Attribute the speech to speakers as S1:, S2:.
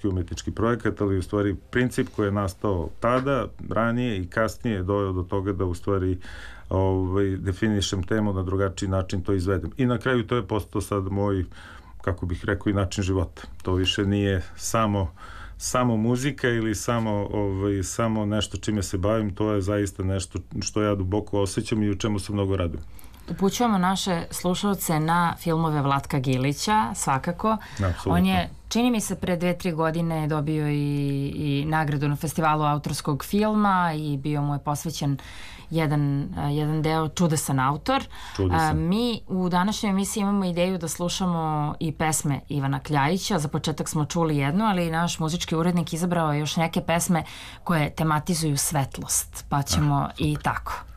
S1: muzički umetnički projekat, ali u stvari princip koji je nastao tada, ranije i kasnije doveo do toga da u stvari definišem temu na drugačiji način, to izvedem. I na kraju to je postao sad moj, kako bih rekao, i način života. To više nije samo muzika ili samo nešto čime se bavim, to je zaista nešto što ja duboko osjećam i u čemu se mnogo radujem.
S2: Upućujemo naše slušalce na filmove Vlatka Gilića, svakako.
S1: Absolutno.
S2: On je, čini mi se, pre 2-3 godine dobio i nagradu na festivalu autorskog filma i bio mu je posvećen jedan deo Čudesan autor. Mi u današnjoj emisiji imamo ideju da slušamo i pesme Ivana Kljajića. Za početak smo čuli jednu, ali naš muzički urednik izabrao još neke pesme koje tematizuju svetlost, pa ćemo i tako.